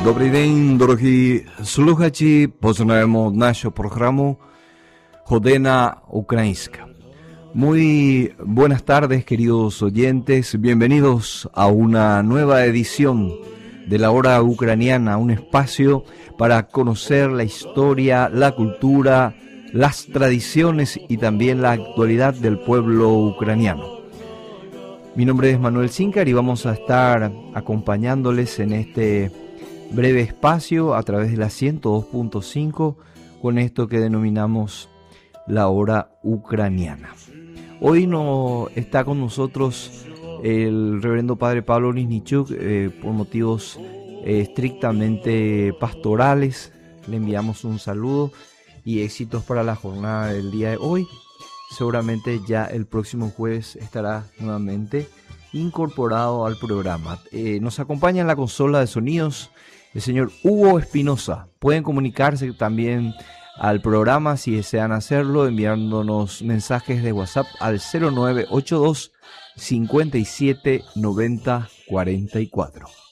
Добрий день, дорогі слухачі. Починаємо нашу програму Година Ukrainska. Muy buenas tardes, queridos oyentes. Bienvenidos a una nueva edición de la Hora Ucraniana, un espacio para conocer la historia, la cultura, las tradiciones y también la actualidad del pueblo ucraniano. Mi nombre es Manuel Zincar y vamos a estar acompañándoles en este breve espacio a través de la 102.5 con esto que denominamos la Hora Ucraniana. Hoy no está con nosotros el reverendo padre Pablo Lisnichuk por motivos estrictamente pastorales. Le enviamos un saludo y éxitos para la jornada del día de hoy. Seguramente ya el próximo jueves estará nuevamente incorporado al programa. Nos acompaña en la consola de sonidos el señor Hugo Espinosa. Pueden comunicarse también al programa si desean hacerlo enviándonos mensajes de WhatsApp al 0982 57 90 44.